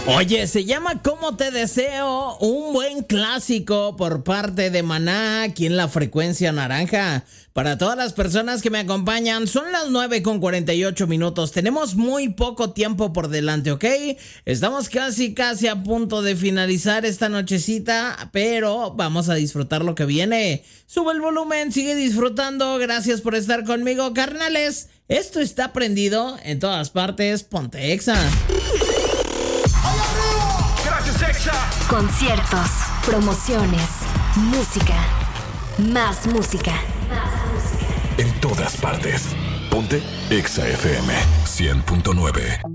Oye, se llama Como Te Deseo, un buen clásico por parte de Maná, aquí en la frecuencia naranja. Para todas las personas que me acompañan, son las 9:48. Tenemos muy poco tiempo por delante, ¿ok? Estamos casi a punto de finalizar esta nochecita, pero vamos a disfrutar lo que viene. Sube el volumen, sigue disfrutando. Gracias por estar conmigo, carnales. Esto está prendido en todas partes. Ponte Exa. Conciertos, promociones, música, más música. En todas partes. Ponte Exa FM 100.9.